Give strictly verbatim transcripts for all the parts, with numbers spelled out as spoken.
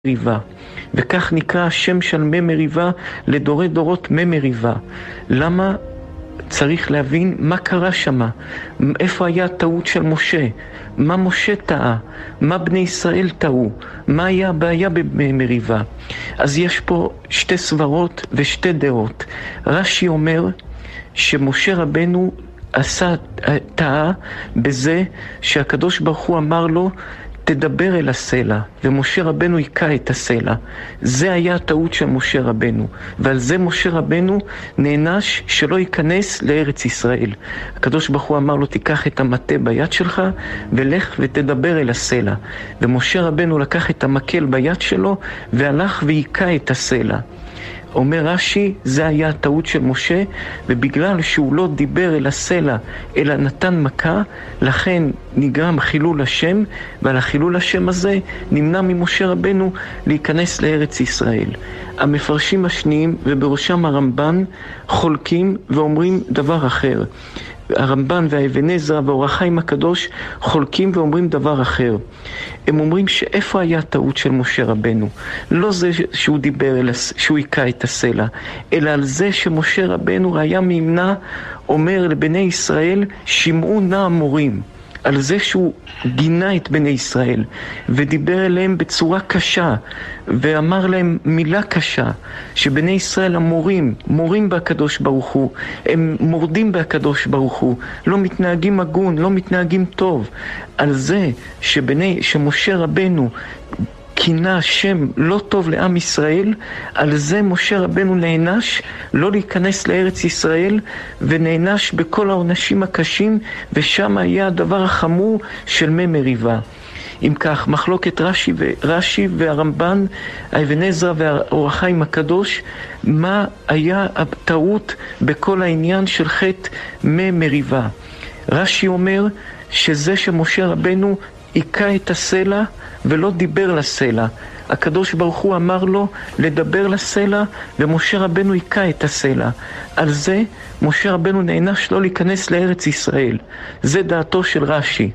מריבה, וכך נקרא השם של מי מריבה לדורי דורות מי מריבה. למה? צריך להבין מה קרה שמה, איפה היה הטעות של משה, מה משה טעה, מה בני ישראל טעו, מה היה הבעיה במריבה. אז יש פה שתי סברות ושתי דעות. רש"י אומר שמשה רבנו עשה טעה בזה שהקדוש ברוך הוא אמר לו תדבר אל הסלע, ומשה רבנו היכה את הסלע. זה היה הטעות של משה רבנו, ועל זה משה רבנו נענש שלא ייכנס לארץ ישראל. הקדוש ברוך הוא אמר לו תיקח את המטה ביד שלך ולך ותדבר אל הסלע, ומשה רבנו לקח את המקל ביד שלו והלך והיכה את הסלע. אומר רש"י, זה היה הטעות של משה, ובגלל שהוא לא דיבר אל הסלע, אלא נתן מכה, לכן נגרם חילול השם, ועל החילול השם הזה נמנע ממשה רבנו להיכנס לארץ ישראל. המפרשים השניים, ובראשם הרמב"ן, חולקים ואומרים דבר אחר. הרמב"ן והאבן עזרא והאור החיים הקדוש חולקים ואומרים דבר אחר. הם אומרים שאיפה היה הטעות של משה רבנו? לא זה שהוא דיבר, שהוא היכה את הסלע, אלא על זה שמשה רבנו היה מימנה, אומר לבני ישראל, שמעו נא המורים. על זה שהוא גינה את בני ישראל ודיבר אליהם בצורה קשה ואמר להם מילה קשה, שבני ישראל המורים, מורים בהקדוש ברוך הוא, הם מורדים בהקדוש ברוך הוא, לא מתנהגים הגון, לא מתנהגים טוב. על זה שבני, שמשה רבנו כינה שם לא טוב לעם ישראל, על זה משה רבנו נענש לא להיכנס לארץ ישראל, ונענש בכל העונשים הקשים, ושם היה הדבר החמור של מי מריבה. אם כך, מחלוקת רש"י ורש"י והרמב"ן, האבן עזרא והאור החיים הקדוש, מה היה הטעות בכל העניין של חטא מי מריבה. רש"י אומר שזה שמשה רבנו היכה את הסלע ולא דיבר לסלע. הקדוש ברוך הוא אמר לו לדבר לסלע, ומשה רבנו היכה את הסלע. על זה משה רבנו נענש לא להיכנס לארץ ישראל. זה דעתו של רש"י.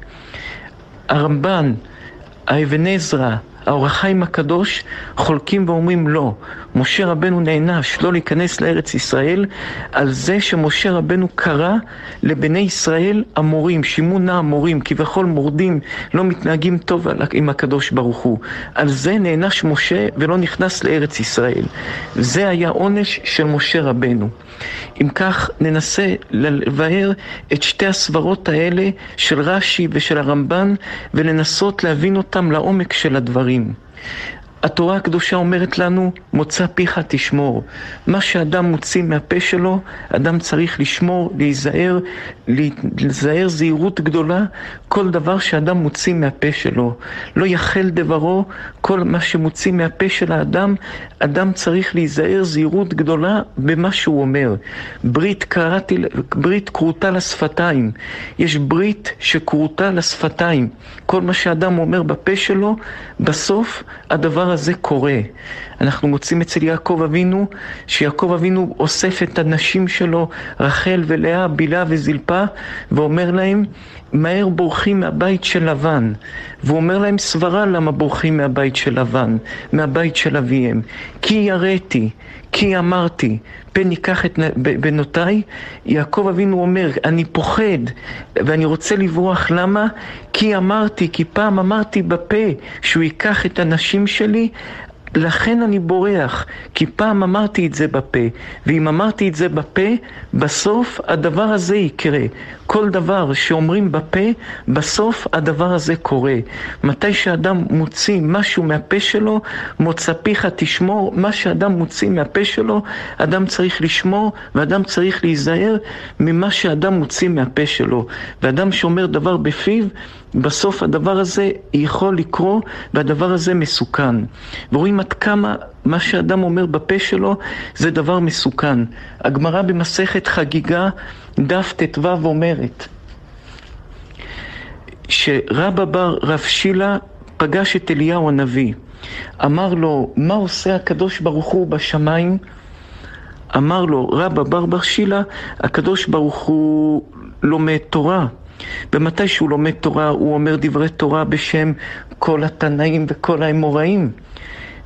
הרמב"ן, האבן עזרא, האור החיים הקדוש חולקים ואומרים לא, משה רבנו נענש לא להיכנס לארץ ישראל על זה שמשה רבנו קרא לבני ישראל המורים, שימו נא המורים, כביכול מורדים, לא מתנהגים טוב עם הקדוש ברוך הוא. על זה נענש משה ולא נכנס לארץ ישראל. זה היה עונש של משה רבנו. אם כך ננסה לבאר את שתי הסברות האלה של רש"י ושל הרמב"ן ולנסות להבין אותם לעומק של הדברים. התורה הקדושה אומרת לנו, מוצא פיך תשמור. מה שאדם מוציא מהפה שלו, אדם צריך לשמור, להיזהר, להיזהר זהירות גדולה, כל דבר שאדם מוציא מהפה שלו. לא יחל דברו, כל מה שמוציא מהפה של האדם, אדם צריך להיזהר זהירות גדולה במה שהוא אומר. ברית קראתי, ברית קרותה לשפתיים. יש ברית שקרותה לשפתיים. כל מה שאדם אומר בפה שלו, בסוף הדבר הזה קורה. אנחנו מוצאים אצל יעקב אבינו, שיעקב אבינו אוסף את הנשים שלו, רחל ולאה, בילה וזלפה, ואומר להם, מהר בורחים מהבית של לבן. והוא אומר להם סברה למה בורחים מהבית של לבן, מהבית של אביהם. כי יראתי, כי אמרתי, פן ייקח את בנותיי. יעקב אבינו אומר, אני פוחד ואני רוצה לברוח. למה? כי אמרתי, כי פעם אמרתי בפה שהוא ייקח את הנשים שלי, לכן אני בורח, כי פעם אמרתי את זה בפה, ואם אמרתי את זה בפה, בסוף הדבר הזה יקרה. כל דבר שאומרים בפה, בסוף הדבר הזה קורה. מתי שאדם מוציא משהו מהפה שלו, מוצא פיך תשמור. מה שאדם מוציא מהפה שלו, אדם צריך לשמור, ואדם צריך להיזהר ממה שאדם מוציא מהפה שלו. ואדם שאומר דבר בפיו, בסוף הדבר הזה יכול לקרות, והדבר הזה מסוכן. ורואים עד כמה מה שאדם אומר בפה שלו זה דבר מסוכן. הגמרא במסכת חגיגה דף ט"ו אומרת שרבא בר רב שילה פגש את אליהו הנביא. אמר לו, מה עושה הקדוש ברוך הוא בשמיים? אמר לו רבא בר בר שילה, הקדוש ברוך הוא לומד תורה. ומתי שהוא לומד תורה הוא אומר דברי תורה בשם כל התנאים וכל האמוראים.